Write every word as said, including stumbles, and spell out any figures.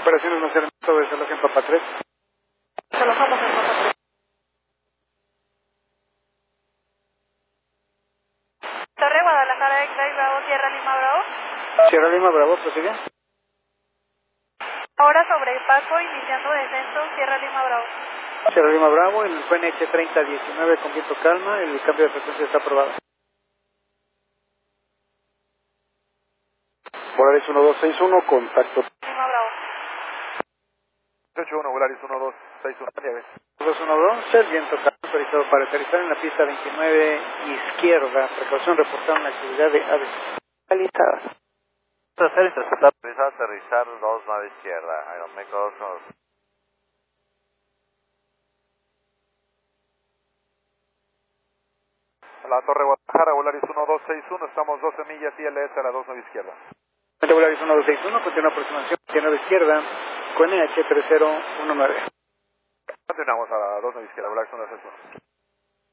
Operaciones Mantenimiento de Salud en Papa tres. Se alojamos en Papa tres. Torre Guadalajara, X-Ray Bravo, Sierra Lima Bravo. Sierra Lima Bravo, prosigue. Ahora sobrepaso, iniciando descenso, Sierra Lima Bravo. Sierra Lima Bravo, el Q N H treinta diecinueve con viento calma, el cambio de frecuencia está aprobado. Volaris uno dos seis uno, contacto. Lima Bravo. ocho uno, Volaris uno dos seis uno, dos uno dos, el viento calma autorizado para aterrizar en la pista veintinueve izquierda. Precaución, reportar una actividad de aves realizada. Tercer interceptar. Aterrizar, aterrizar, dos nueve izquierda. Aeromeco dos uno dos. La Torre Guadalajara, Volaris uno dos seis uno, estamos doce millas I L S a la dos nueve izquierda. Volaris uno dos seis uno, continúa aproximación veintinueve izquierda, Q N H tres cero uno nueve. Continuamos a la dos nueve izquierda, Volaris uno dos seis uno.